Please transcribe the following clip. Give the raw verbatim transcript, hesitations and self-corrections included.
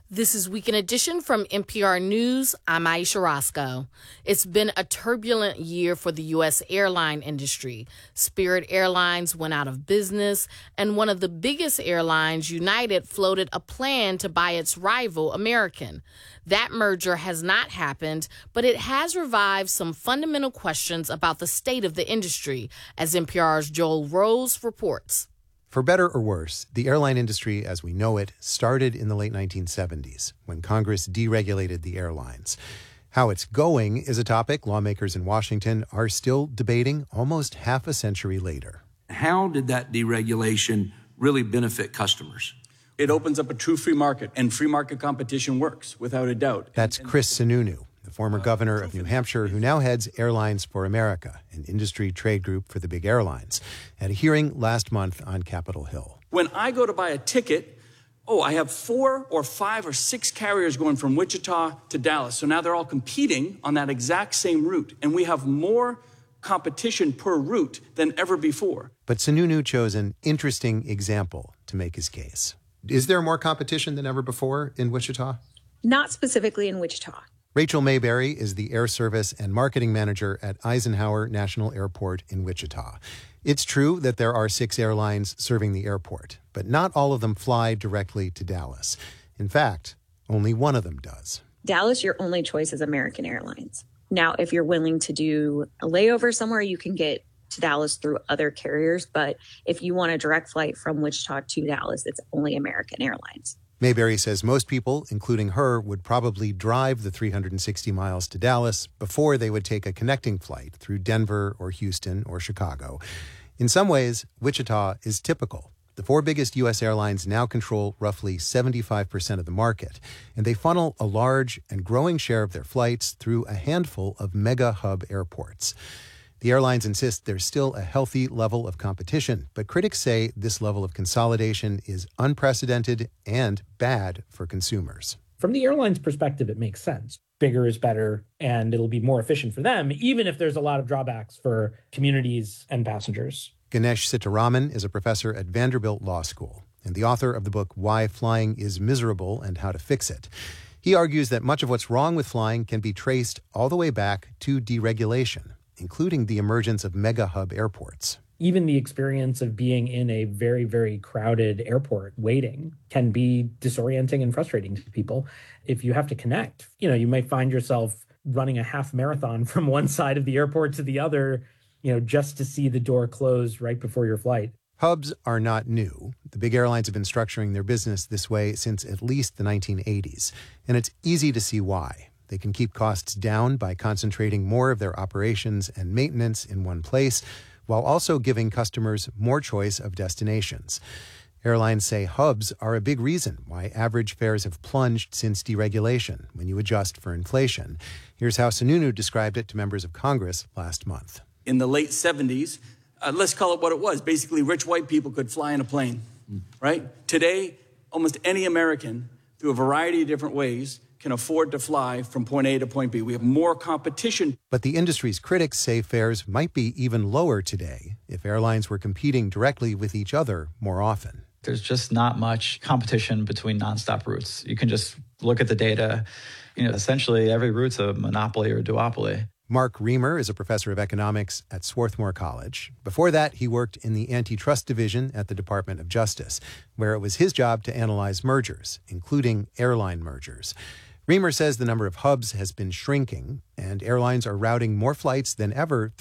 This is Weekend Edition from N P R News. I'm Aisha Roscoe. It's been a turbulent year for the U S airline industry. Spirit Airlines went out of business, and one of the biggest airlines, United, floated a plan to buy its rival, American. That merger has not happened, but it has revived some fundamental questions about the state of the industry, as N P R's Joel Rose reports. For better or worse, the airline industry as we know it started in the late nineteen seventies, when Congress deregulated the airlines. How it's going is a topic lawmakers in Washington are still debating almost half a century later. How did that deregulation really benefit customers? It opens up a true free market, and free market competition works, without a doubt. That's Chris Sununu, the former governor of New Hampshire who now heads Airlines for America, an industry trade group for the big airlines, at a hearing last month on Capitol Hill. When I go to buy a ticket, oh, I have four or five or six carriers going from Wichita to Dallas. So now they're all competing on that exact same route, and we have more competition per route than ever before. But Sununu chose an interesting example to make his case. Is there more competition than ever before in Wichita? Not specifically in Wichita. Rachel Mayberry is the Air Service and Marketing Manager at Eisenhower National Airport in Wichita. It's true that there are six airlines serving the airport, but not all of them fly directly to Dallas. In fact, only one of them does. Dallas, your only choice is American Airlines. Now, if you're willing to do a layover somewhere, you can get to Dallas through other carriers. But if you want a direct flight from Wichita to Dallas, it's only American Airlines. Mayberry says most people, including her, would probably drive the three hundred sixty miles to Dallas before they would take a connecting flight through Denver or Houston or Chicago. In some ways, Wichita is typical. The four biggest U S airlines now control roughly seventy-five percent of the market, and they funnel a large and growing share of their flights through a handful of mega hub airports. The airlines insist there's still a healthy level of competition, but critics say this level of consolidation is unprecedented and bad for consumers. From the airline's perspective, it makes sense. Bigger is better, and it'll be more efficient for them, even if there's a lot of drawbacks for communities and passengers. Ganesh Sitaraman is a professor at Vanderbilt Law School and the author of the book Why Flying is Miserable and How to Fix It. He argues that much of what's wrong with flying can be traced all the way back to deregulation, including the emergence of mega hub airports. Even the experience of being in a very, very crowded airport waiting can be disorienting and frustrating to people. If you have to connect, you know, you might find yourself running a half marathon from one side of the airport to the other, you know, just to see the door close right before your flight. Hubs are not new. The big airlines have been structuring their business this way since at least the nineteen eighties, and it's easy to see why. They can keep costs down by concentrating more of their operations and maintenance in one place, while also giving customers more choice of destinations. Airlines say hubs are a big reason why average fares have plunged since deregulation when you adjust for inflation. Here's how Sununu described it to members of Congress last month. In the late seventies, uh, let's call it what it was. Basically, rich white people could fly in a plane, right? Today, almost any American, through a variety of different ways, can afford to fly from point A to point B. We have more competition. But the industry's critics say fares might be even lower today if airlines were competing directly with each other more often. There's just not much competition between nonstop routes. You can just look at the data. You know, essentially every route's a monopoly or duopoly. Mark Reamer is a professor of economics at Swarthmore College. Before that, he worked in the antitrust division at the Department of Justice, where it was his job to analyze mergers, including airline mergers. Reamer says the number of hubs has been shrinking, and airlines are routing more flights than ever